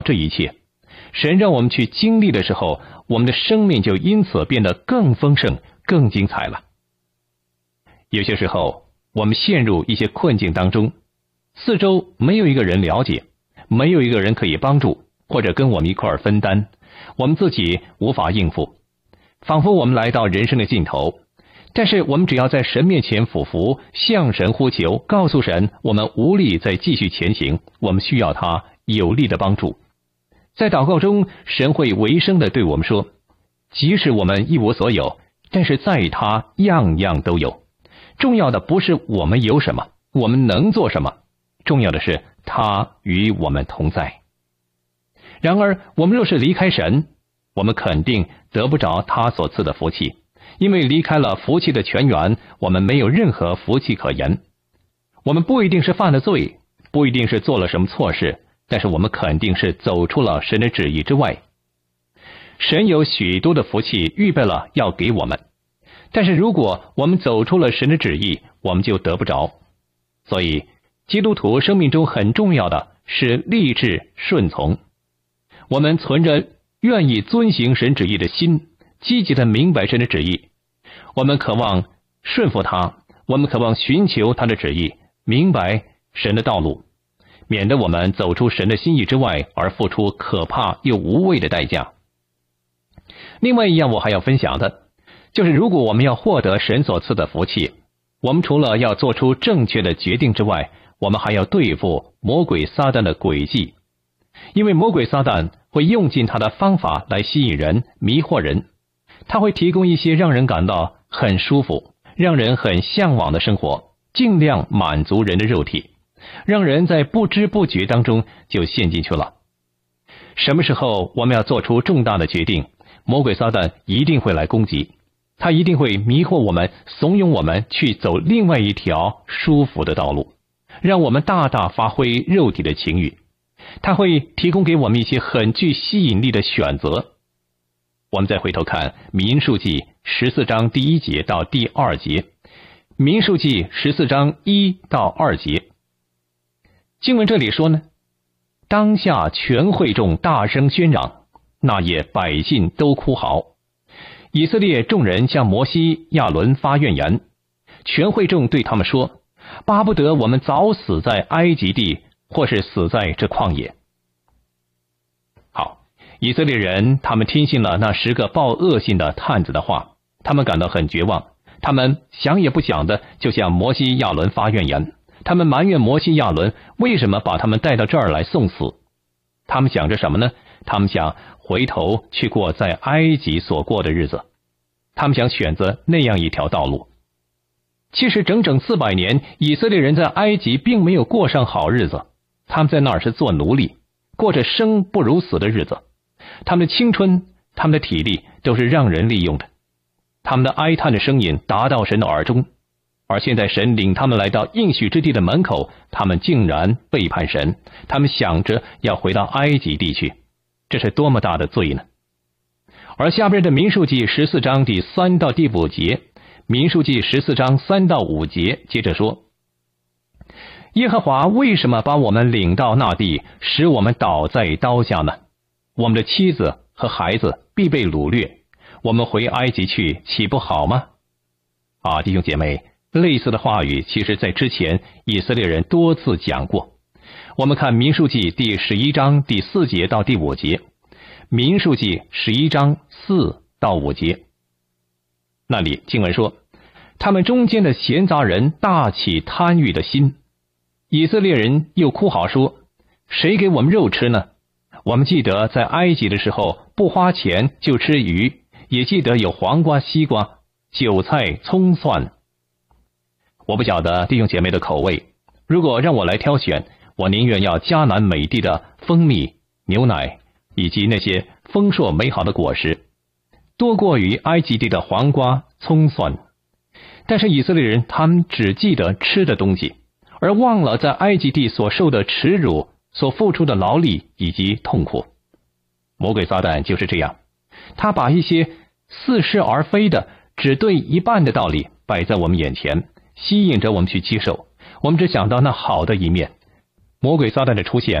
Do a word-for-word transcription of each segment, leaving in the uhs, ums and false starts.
这一切，神让我们去经历的时候，我们的生命就因此变得更丰盛、更精彩了。有些时候，我们陷入一些困境当中，四周没有一个人了解，没有一个人可以帮助，或者跟我们一块儿分担，我们自己无法应付，仿佛我们来到人生的尽头。但是我们只要在神面前俯伏，向神呼求，告诉神我们无力再继续前行，我们需要他有力的帮助。在祷告中，神会微声地对我们说，即使我们一无所有，但是在他样样都有。重要的不是我们有什么，我们能做什么，重要的是他与我们同在。然而我们若是离开神，我们肯定得不着他所赐的福气，因为离开了福气的泉源，我们没有任何福气可言。我们不一定是犯了罪，不一定是做了什么错事，但是我们肯定是走出了神的旨意之外。神有许多的福气预备了要给我们，但是如果我们走出了神的旨意，我们就得不着。所以基督徒生命中很重要的是立志顺从。我们存着愿意遵行神旨意的心，积极的明白神的旨意，我们渴望顺服他，我们渴望寻求他的旨意，明白神的道路，免得我们走出神的心意之外，而付出可怕又无谓的代价。另外一样我还要分享的，就是如果我们要获得神所赐的福气，我们除了要做出正确的决定之外，我们还要对付魔鬼撒旦的诡计。因为魔鬼撒旦会用尽他的方法来吸引人，迷惑人，他会提供一些让人感到很舒服，让人很向往的生活，尽量满足人的肉体，让人在不知不觉当中就陷进去了。什么时候我们要做出重大的决定，魔鬼撒旦一定会来攻击，他一定会迷惑我们，怂恿我们去走另外一条舒服的道路，让我们大大发挥肉体的情欲。他会提供给我们一些很具吸引力的选择。我们再回头看民数记十四章第一节到第二节，民数记十四章一到二节，经文这里说呢，当下全会众大声喧嚷，那夜百姓都哭嚎。以色列众人向摩西亚伦发怨言，全会众对他们说，巴不得我们早死在埃及地，或是死在这旷野。好，以色列人他们听信了那十个报恶信的探子的话，他们感到很绝望，他们想也不想的就向摩西亚伦发怨言，他们埋怨摩西亚伦为什么把他们带到这儿来送死。他们想着什么呢？他们想回头去过在埃及所过的日子，他们想选择那样一条道路。其实整整四百年，以色列人在埃及并没有过上好日子，他们在那儿是做奴隶，过着生不如死的日子。他们的青春，他们的体力都是让人利用的。他们的哀叹的声音达到神的耳中，而现在神领他们来到应许之地的门口，他们竟然背叛神，他们想着要回到埃及地去，这是多么大的罪呢？而下边的民数记十四章第三到第五节，民数记十四章三到五节接着说，耶和华为什么把我们领到那地，使我们倒在刀下呢？我们的妻子和孩子必被掳掠，我们回埃及去岂不好吗？啊，弟兄姐妹，类似的话语其实在之前以色列人多次讲过。我们看民数记第十一章第四节到第五节，民数记十一章四到五节，那里经文说，他们中间的闲杂人大起贪欲的心，以色列人又哭嚎说，谁给我们肉吃呢？我们记得在埃及的时候不花钱就吃鱼，也记得有黄瓜、西瓜、韭菜、葱蒜。我不晓得弟兄姐妹的口味，如果让我来挑选，我宁愿要迦南美地的蜂蜜、牛奶以及那些丰硕美好的果实，多过于埃及地的黄瓜、葱蒜。但是以色列人他们只记得吃的东西，而忘了在埃及地所受的耻辱，所付出的劳力以及痛苦。魔鬼撒旦就是这样，他把一些似是而非的只对一半的道理摆在我们眼前，吸引着我们去接受，我们只想到那好的一面。魔鬼撒旦的出现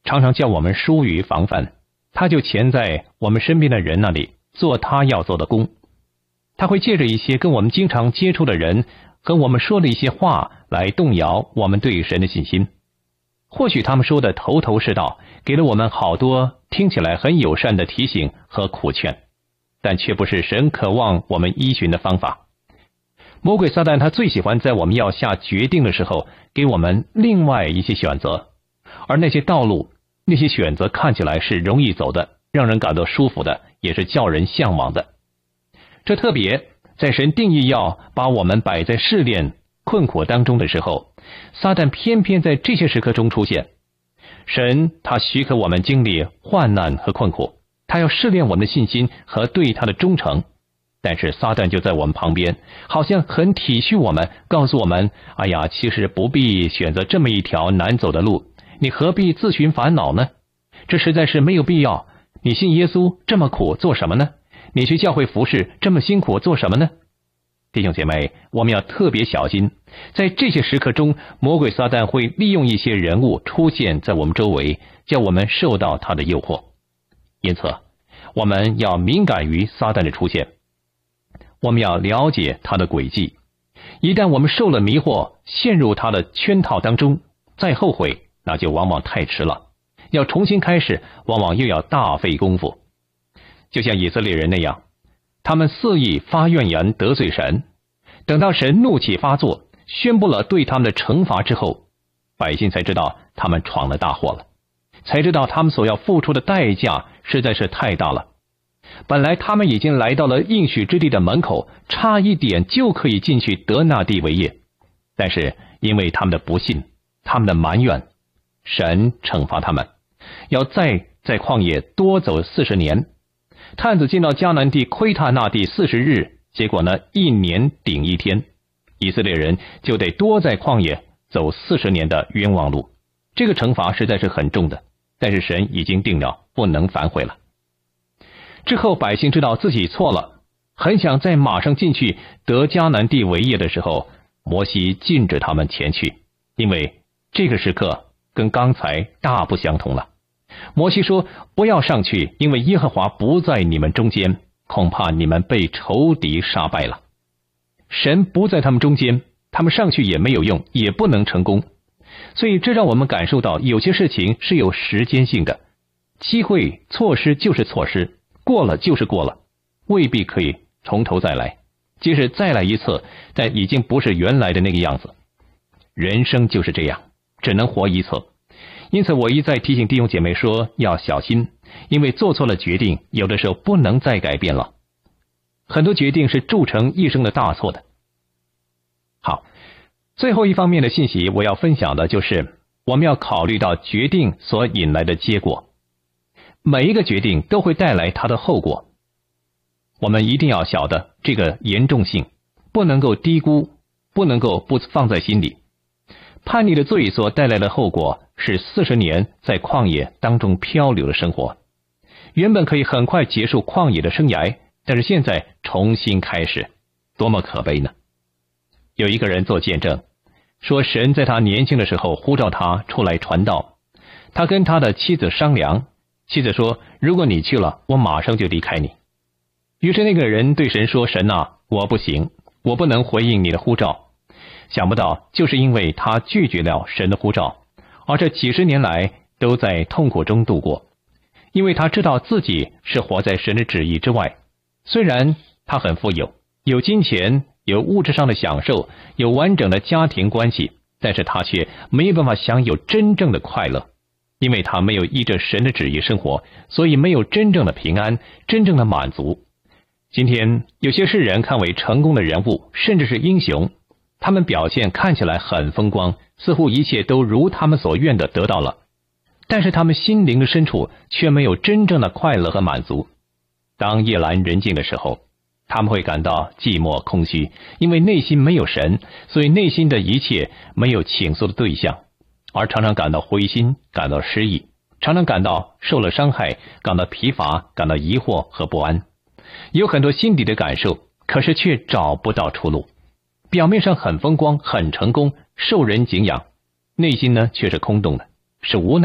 常常叫我们疏于防范，他就潜在我们身边的人那里做他要做的工。他会借着一些跟我们经常接触的人跟我们说的一些话来动摇我们对神的信心。或许他们说的头头是道，给了我们好多听起来很友善的提醒和苦劝，但却不是神渴望我们依循的方法。魔鬼撒旦他最喜欢在我们要下决定的时候给我们另外一些选择，而那些道路，那些选择看起来是容易走的，让人感到舒服的，也是叫人向往的。这特别在神定义要把我们摆在试炼困苦当中的时候，撒旦偏偏在这些时刻中出现。神他许可我们经历患难和困苦，他要试炼我们的信心和对他的忠诚，但是撒旦就在我们旁边，好像很体恤我们，告诉我们，哎呀，其实不必选择这么一条难走的路，你何必自寻烦恼呢？这实在是没有必要。你信耶稣这么苦做什么呢？你去教会服侍这么辛苦做什么呢？弟兄姐妹，我们要特别小心，在这些时刻中，魔鬼撒旦会利用一些人物出现在我们周围，叫我们受到他的诱惑。因此，我们要敏感于撒旦的出现，我们要了解他的诡计。一旦我们受了迷惑，陷入他的圈套当中，再后悔，那就往往太迟了。要重新开始，往往又要大费功夫。就像以色列人那样，他们肆意发怨言得罪神，等到神怒气发作，宣布了对他们的惩罚之后，百姓才知道他们闯了大祸了，才知道他们所要付出的代价实在是太大了。本来他们已经来到了应许之地的门口，差一点就可以进去得那地为业，但是因为他们的不信，他们的埋怨，神惩罚他们，要再在旷野多走四十年。探子进到迦南地窥探那地四十日，结果呢，一年顶一天，以色列人就得多在旷野走四十年的冤枉路。这个惩罚实在是很重的，但是神已经定了，不能反悔了。之后百姓知道自己错了，很想再马上进去得迦南地为业的时候，摩西禁止他们前去，因为这个时刻跟刚才大不相同了。摩西说，不要上去，因为耶和华不在你们中间，恐怕你们被仇敌杀败了。神不在他们中间，他们上去也没有用，也不能成功。所以这让我们感受到有些事情是有时间性的，机会错失就是错失，过了就是过了，未必可以从头再来，即使再来一次，但已经不是原来的那个样子。人生就是这样，只能活一次。因此我一再提醒弟兄姐妹说要小心，因为做错了决定，有的时候不能再改变了。很多决定是铸成一生的大错的。好，最后一方面的信息我要分享的就是我们要考虑到决定所引来的结果。每一个决定都会带来它的后果，我们一定要晓得这个严重性，不能够低估，不能够不放在心里。叛逆的罪所带来的后果是四十年在旷野当中漂流的生活，原本可以很快结束旷野的生涯，但是现在重新开始，多么可悲呢？有一个人做见证，说神在他年轻的时候呼召他出来传道，他跟他的妻子商量，妻子说，如果你去了，我马上就离开你。于是那个人对神说，神啊，我不行，我不能回应你的呼召。想不到就是因为他拒绝了神的呼召，而这几十年来都在痛苦中度过。因为他知道自己是活在神的旨意之外，虽然他很富有，有金钱，有物质上的享受，有完整的家庭关系，但是他却没有办法享有真正的快乐。因为他没有依着神的旨意生活，所以没有真正的平安，真正的满足。今天有些世人看为成功的人物，甚至是英雄，他们表现看起来很风光，似乎一切都如他们所愿的得到了，但是他们心灵的深处却没有真正的快乐和满足。当夜阑人静的时候，他们会感到寂寞空虚，因为内心没有神，所以内心的一切没有倾诉的对象，而常常感到灰心，感到失意，常常感到受了伤害，感到疲乏，感到疑惑和不安，有很多心底的感受，可是却找不到出路。表面上很风光，很成功，受人敬仰，内心呢却是空洞的，是无奈的，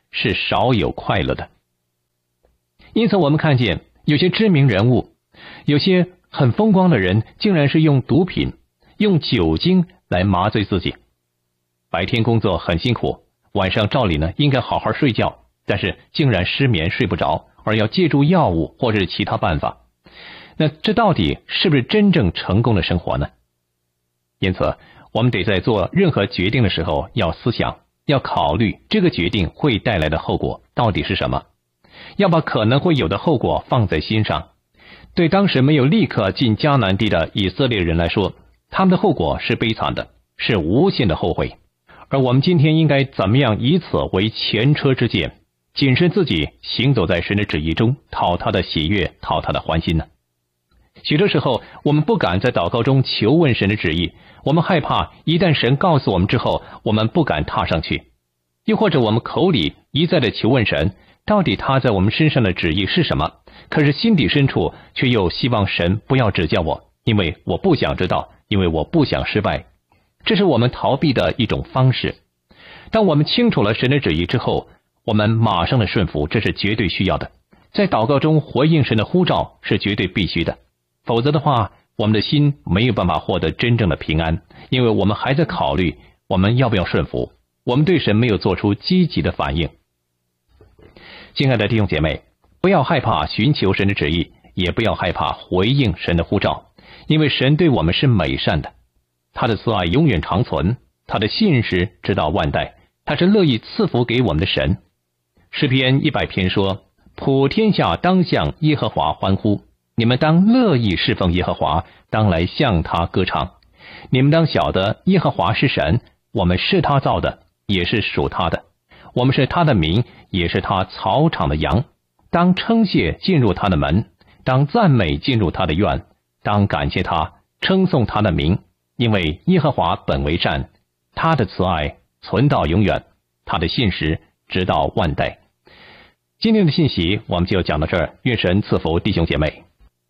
是少有快乐的。因此我们看见有些知名人物，有些很风光的人，竟然是用毒品、用酒精来麻醉自己。白天工作很辛苦，晚上照理呢应该好好睡觉，但是竟然失眠睡不着，而要借助药物或者是其他办法。那这到底是不是真正成功的生活呢？因此我们得在做任何决定的时候要思想，要考虑这个决定会带来的后果到底是什么，要把可能会有的后果放在心上。对当时没有立刻进迦南地的以色列人来说，他们的后果是悲惨的，是无限的后悔。而我们今天应该怎么样以此为前车之鉴，谨慎自己行走在神的旨意中，讨他的喜悦，讨他的欢心呢？许多时候我们不敢在祷告中求问神的旨意，我们害怕一旦神告诉我们之后，我们不敢踏上去。又或者我们口里一再的求问神，到底他在我们身上的旨意是什么，可是心底深处却又希望神不要指教我，因为我不想知道，因为我不想失败。这是我们逃避的一种方式。当我们清楚了神的旨意之后，我们马上的顺服，这是绝对需要的。在祷告中回应神的呼召是绝对必须的，否则的话，我们的心没有办法获得真正的平安，因为我们还在考虑我们要不要顺服，我们对神没有做出积极的反应。亲爱的弟兄姐妹，不要害怕寻求神的旨意，也不要害怕回应神的呼召，因为神对我们是美善的，他的慈爱永远长存，他的信实直到万代，他是乐意赐福给我们的神。诗篇一百篇说，普天下当向耶和华欢呼，你们当乐意侍奉耶和华，当来向他歌唱。你们当晓得耶和华是神，我们是他造的，也是属他的，我们是他的民，也是他草场的羊。当称谢进入他的门，当赞美进入他的院，当感谢他，称颂他的名，因为耶和华本为善，他的慈爱存到永远，他的信实直到万代。今天的信息我们就讲到这儿，愿神赐福弟兄姐妹。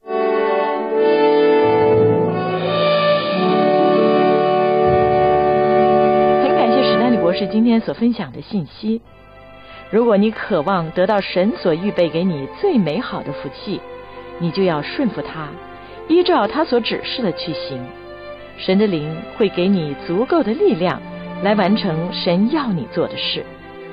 很感谢史丹利博士今天所分享的信息。如果你渴望得到神所预备给你最美好的福气，你就要顺服他，依照他所指示的去行。神的灵会给你足够的力量来完成神要你做的事。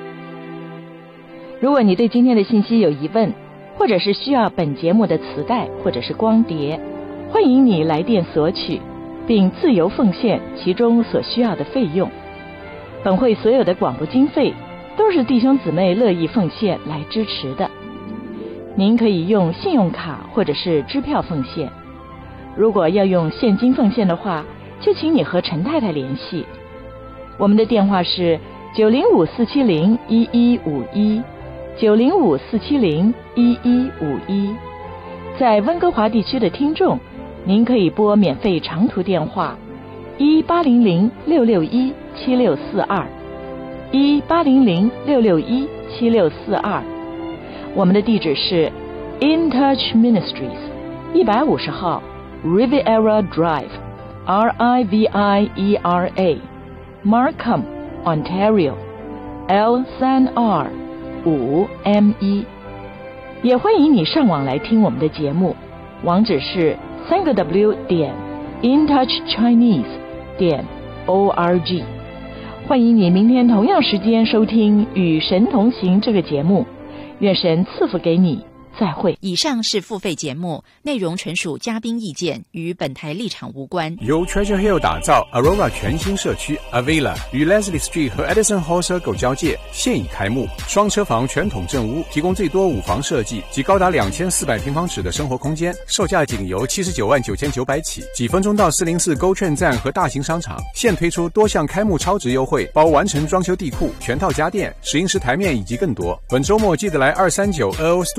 如果你对今天的信息有疑问，或者是需要本节目的磁带或者是光碟，欢迎你来电索取，并自由奉献其中所需要的费用。本会所有的广播经费都是弟兄姊妹乐意奉献来支持的。您可以用信用卡或者是支票奉献。如果要用现金奉献的话，就请你和陈太太联系。我们的电话是九零五四七零一一五一，九零五四七零一一五一。在温哥华地区的听众，您可以拨免费长途电话一八零零六六一七六四二，一八零零六六一七六四二。我们的地址是 In Touch Ministries 一百五十号 Riviera Drive R I V I E R A Markham Ontario L 三 R 五 M 一。也欢迎你上网来听我们的节目，网址是三个 W 点 intouchchinese 点 O R G。欢迎你明天同样时间收听《与神同行》这个节目，愿神赐福给你，再会。 以上是付费节目，内容纯属嘉宾意见，与本台立场无关。 由 Treasure Hill 打造 Aurora 全新社区 Avila 与 Leslie Street 和 Edison Hall Circle 交界，现已开幕。双车房全统正屋，提供最多五房设计及高达两千四百平方尺的生活空间，售价仅由七十九万九千九百起。几分钟到四零四 GoTrain 站和大型商场，现推出多项开幕超值优惠，包完成装修地库、全套家电、石英石台面以及更多。本周末记得来二三九 Earl Stewart Drive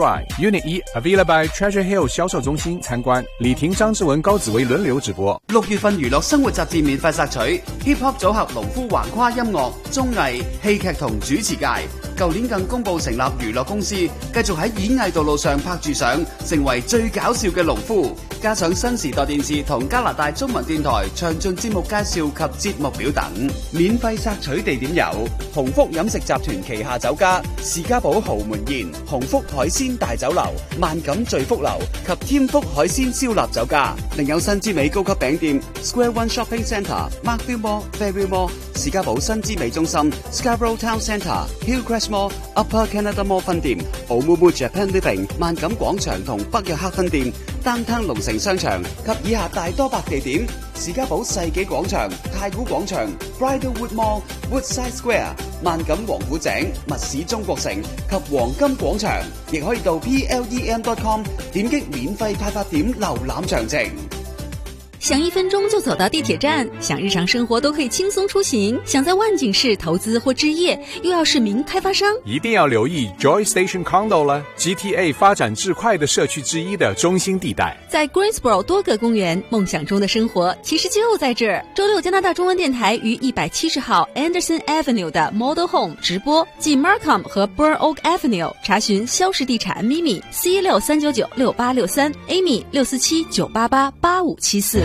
外 Unit 一 Avila by Treasure Hill 销售中心参观，李婷、张志文、高子薇轮流直播。 六月份娛樂生活雜誌免費索取 Hip Hop 組合農夫橫跨音樂、綜藝、戲劇同主持界。舊年更公佈成立娛樂公司，繼續喺演藝道路上拍住上，成為最搞笑嘅農夫。加上新時代電視同加拿大中文電台詳盡節目介紹及節目表等。免費索取地點有鴻福飲食集團旗下酒家士嘉堡豪門宴、鴻福海鮮大酒樓、萬錦聚福樓及添福海鮮燒臘酒家。另有新之美高級餅店 Square One Shopping Centre、Markville Mall、Fairview Mall、士嘉堡新之美中心、Scarborough Town Centre、Hillcrest Mall、Upper Canada Mall 分店、Oumuamua Japan Living、萬錦廣場同北約克分店、Downtown 龍城商場及以下大多白地點：士嘉堡世紀廣場、太古廣場、Bridlewood Mall、Woodside Square、萬錦王府井、密市中國城及黃金廣場。亦可以到 P L E M dot com 點擊免費派發點瀏覽詳情。 想一分鐘就走到地鐵站，想日常生活都可以輕鬆出行，想在萬景市投資或置業，又要是名開發商， 一定要留意 Joy Station Condo 了 ，G T A 發展至快的社區之一的中心地帶。 在 Greensboro 多個公園，夢想中的生活其實就在這兒。周六加拿大中文電台於一百七十號 Anderson Avenue 的 Model Home 直播，即 Markham 和 Burn Oak Avenue 查詢蕭氏地產 Mimi C 六三九九六八六三 Amy 六四七九八八八五七四。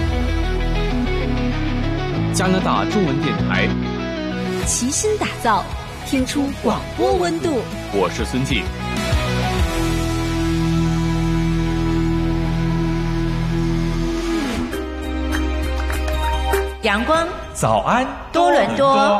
加拿大中文電台， 齊心打造，聽出廣播溫度。 我是孫靜。 陽光， 早安， 多倫多。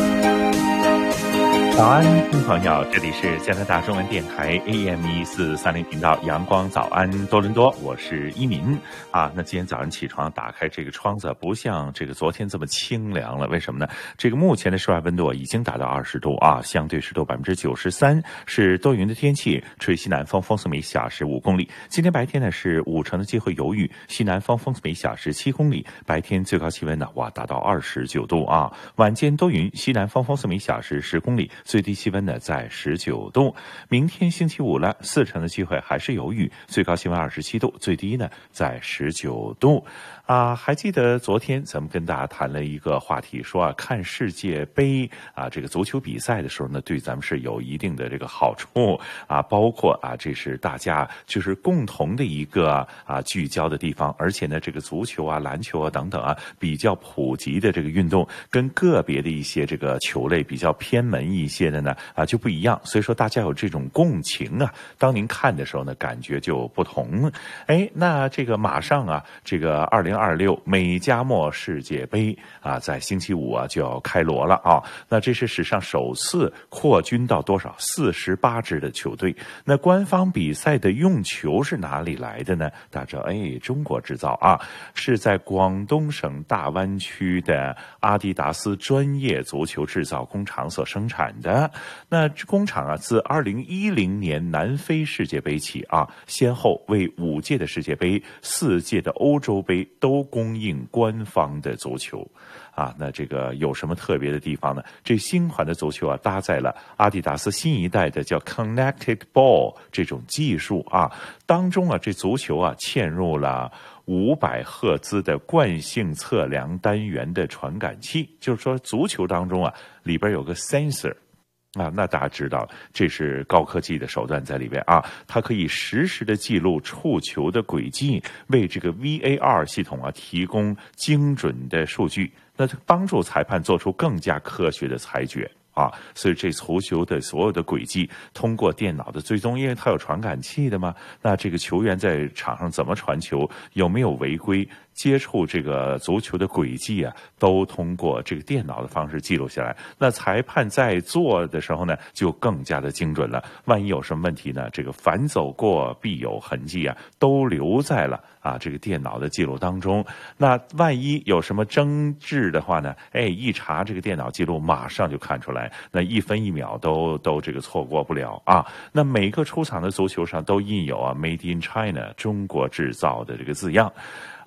早安，听众朋友，这里是加拿大中文电台 A M 一四三零频道阳光早安多伦多，我是一民啊。那今天早上起床打开这个窗子，不像这个昨天这么清凉了，为什么呢？这个目前的室外温度已经达到二十度啊，相对湿度百分之九十三，是多云的天气，吹西南风，风速每小时五公里。今天白天呢是五成的机会有雨，西南风，风速每小时七公里。白天最高气温呢，哇，达到二十九度啊。晚间多云，西南风，风速每小时十公里。最低气温呢在十九度。明天星期五了，四成的机会还是有雨，最高气温二十七度，最低呢在十九度。啊，还记得昨天咱们跟大家谈了一个话题，说啊，看世界杯啊，这个足球比赛的时候呢，对咱们是有一定的这个好处啊，包括啊，这是大家就是共同的一个啊聚焦的地方，而且呢，这个足球啊、篮球啊等等啊，比较普及的这个运动，跟个别的一些这个球类比较偏门一些的呢啊就不一样，所以说大家有这种共情啊，当您看的时候呢，感觉就不同。哎，那这个马上啊，这个二零二六美加墨世界杯啊，在星期五啊就要开锣了啊。那这是史上首次扩军到多少？四十八支的球队。那官方比赛的用球是哪里来的呢？大家知道，哎，中国制造啊，是在广东省大湾区的阿迪达斯专业足球制造工厂所生产的。那工厂啊，自二零一零年南非世界杯起啊，先后为五届的世界杯、四届的欧洲杯都供应官方的足球。啊，那这个有什么特别的地方呢？这新款的足球啊，搭载了阿迪达斯新一代的叫 Connected Ball 这种技术啊，当中啊，这足球啊嵌入了五百赫兹的惯性测量单元的传感器，就是说足球当中啊，里边有个 sensor。啊，那大家知道，这是高科技的手段在里边啊，它可以实时的记录触球的轨迹，为这个 V A R 系统啊提供精准的数据，那帮助裁判做出更加科学的裁决。啊，所以这足球的所有的轨迹通过电脑的追踪，因为它有传感器的嘛，那这个球员在场上怎么传球，有没有违规，接触这个足球的轨迹啊，都通过这个电脑的方式记录下来。那裁判在做的时候呢，就更加的精准了。万一有什么问题呢，这个凡走过必有痕迹啊，都留在了啊这个电脑的记录当中。那万一有什么争执的话呢，哎，一查这个电脑记录，马上就看出来。那一分一秒都都这个错过不了啊！那每个出场的足球上都印有啊 "Made in China" 中国制造的这个字样，啊。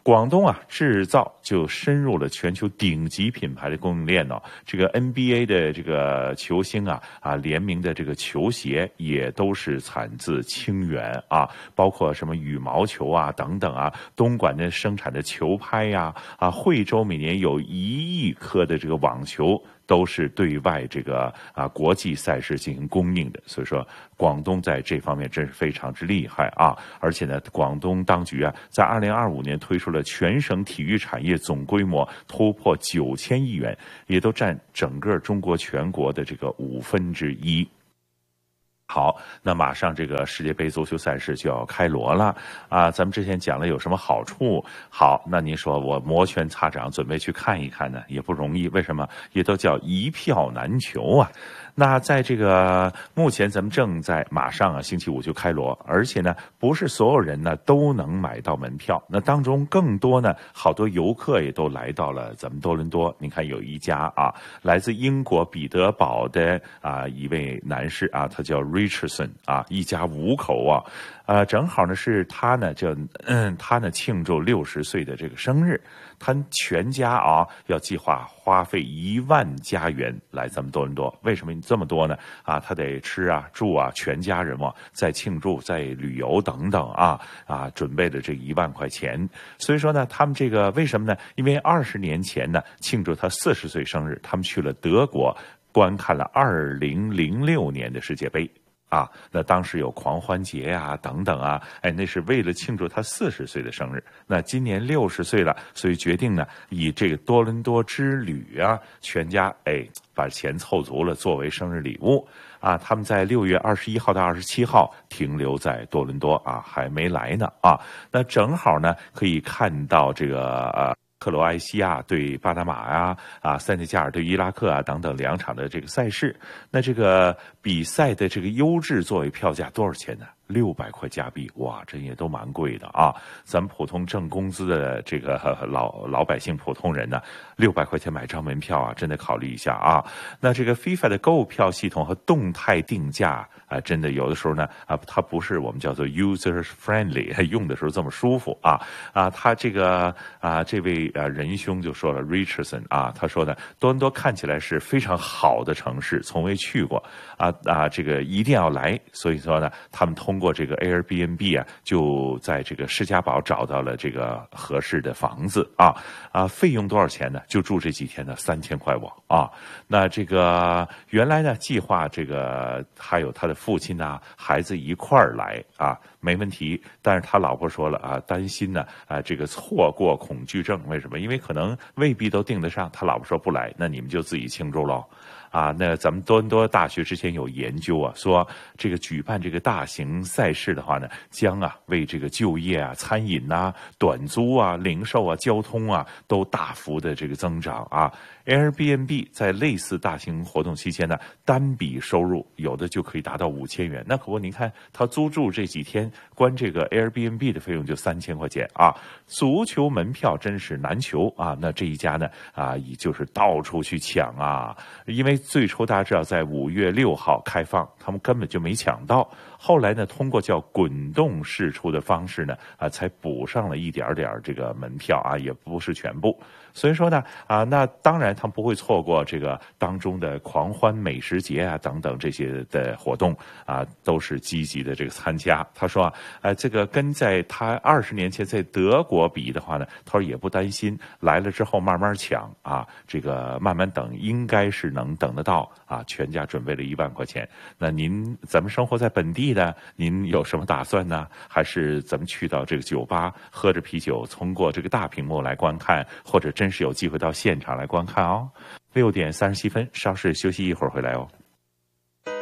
广东啊，制造就深入了全球顶级品牌的供应链哦。这个 N B A 的这个球星啊啊联名的这个球鞋也都是产自清源啊，包括什么羽毛球啊等等啊，东莞的生产的球拍呀 啊, 啊，惠州每年有一亿颗的这个网球。都是对外这个啊国际赛事进行供应的，所以说广东在这方面真是非常之厉害啊！而且呢，广东当局啊，在二零二五年推出了全省体育产业总规模突破九千亿元，也都占整个中国全国的这个五分之一。好，那马上这个世界杯足球赛事就要开锣了啊！咱们之前讲了有什么好处，好，那您说我摩拳擦掌准备去看一看呢，也不容易，为什么？也都叫一票难求啊！那在这个目前咱们正在马上啊，星期五就开锣，而且呢，不是所有人呢都能买到门票。那当中更多呢，好多游客也都来到了咱们多伦多。你看有一家啊，来自英国彼得堡的啊一位男士啊，他叫 Richardson 啊，一家五口啊，呃，正好呢是他呢就嗯他呢庆祝六十岁的这个生日。他全家啊要计划花费一万加元来咱们多伦多，为什么这么多呢？啊，他得吃啊住啊，全家人嘛，在庆祝、在旅游等等啊啊，准备了这一万块钱。所以说呢，他们这个为什么呢？因为二十年前呢庆祝他四十岁生日，他们去了德国观看了二零零六年的世界杯。啊，那当时有狂欢节啊，等等啊，哎，那是为了庆祝他四十岁的生日。那今年六十岁了，所以决定呢，以这个多伦多之旅啊，全家哎把钱凑足了，作为生日礼物啊。他们在六月二十一号到二十七号停留在多伦多啊，还没来呢啊。那正好呢，可以看到这个呃。克罗埃西亚对巴拿马呀、啊，啊，塞内加尔对伊拉克啊等等两场的这个赛事，那这个比赛的这个优质座位票价多少钱呢？六百块加币，哇，这也都蛮贵的啊！咱们普通挣工资的这个老老百姓、普通人呢，六百块钱买张门票啊，真的考虑一下啊。那这个 FIFA 的购票系统和动态定价啊，真的有的时候呢啊，它不是我们叫做 user friendly， 用的时候这么舒服啊啊，他这个啊这位啊仁兄就说了 ，Richardson 啊，他说呢，多伦多看起来是非常好的城市，从未去过啊啊，这个一定要来。所以说呢，他们通。通过这个 Airbnb 啊，就在这个士嘉堡找到了这个合适的房子啊啊，费用多少钱呢？就住这几天呢，三千块网啊。那这个原来呢，计划这个还有他的父亲啊、孩子一块儿来啊，没问题。但是他老婆说了啊，担心呢啊，这个错过恐惧症，为什么？因为可能未必都订得上。他老婆说不来，那你们就自己庆祝喽。啊，那咱们多伦多大学之前有研究啊，说这个举办这个大型赛事的话呢，将啊为这个就业啊、餐饮啊、短租啊、零售啊、交通啊都大幅的这个增长啊。Airbnb 在类似大型活动期间呢，单笔收入有的就可以达到五千元。那可不，您看他租住这几天，关这个 Airbnb 的费用就三千块钱啊。足球门票真是难求啊。那这一家呢啊，也就是到处去抢啊，因为最初大家知道在五月六号开放，他们根本就没抢到。后来呢，通过叫滚动释出的方式呢，啊，才补上了一点点这个门票啊，也不是全部。所以说呢，啊，那当然他们不会错过这个当中的狂欢美食节啊等等这些的活动啊，都是积极的这个参加。他说啊，呃，这个跟在他二十年前在德国比的话呢，他说也不担心，来了之后慢慢抢啊，这个慢慢等，应该是能等得到啊。全家准备了一万块钱。那您咱们生活在本地的，您有什么打算呢？还是咱们去到这个酒吧喝着啤酒，通过这个大屏幕来观看，或者真是有机会到现场来观看哦。六点三十七分，稍事休息一会儿回来哦。